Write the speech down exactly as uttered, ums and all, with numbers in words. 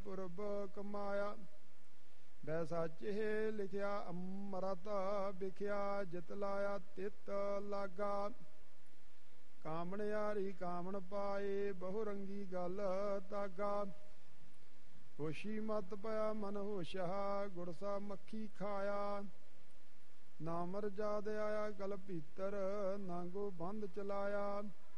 ਪੁਰਬ ਕਮਾਇਆ। ਬੈ ਸਾਚੇ ਲਿਖਿਆ ਅੰਮ੍ਰਿਤ ਵਿਖਿਆ ਜਿਤ ਲਾਇਆ ਤਿਤ ਲਾਗਾ। ਕਾਮਣਿਆਰੀ ਕਾਮਣ ਪਾਏ ਬਹੁ ਰੰਗੀ ਗੱਲ ਤਾਗਾ। ਹੋਸ਼ੀ ਮਤ ਪਿਆ ਮਨ ਹੋਸ਼ਾ ਗੁਰਸਾ ਮੱਖੀ ਖਾਇਆ। ਨਾਮਰ ਜਾਦ ਆਇਆ ਗਲ ਭੀਤਰ ਨਾਂਗੋ ਬੰਦ ਚਲਾਇਆ।